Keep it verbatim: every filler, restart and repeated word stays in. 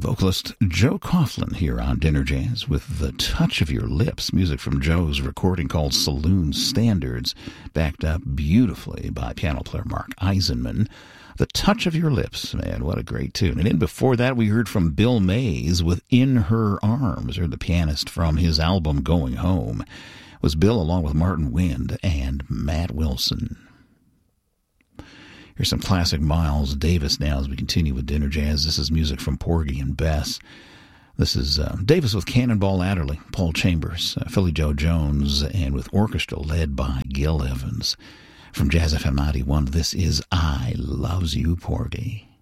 Vocalist Joe Coughlin here on Dinner Jazz with The Touch of Your Lips, music from Joe's recording called Saloon Standards, backed up beautifully by piano player Mark Eisenman. The Touch of Your Lips, man, what a great tune. And then before that, we heard from Bill Mays with In Her Arms, or the pianist from his album Going Home. It was Bill along with Martin Wind and Matt Wilson. Here's some classic Miles Davis now as we continue with Dinner Jazz. This is music from Porgy and Bess. This is uh, Davis with Cannonball Adderley, Paul Chambers, uh, Philly Joe Jones, and with orchestra led by Gil Evans. From Jazz F M ninety-one, this is I Loves You, Porgy.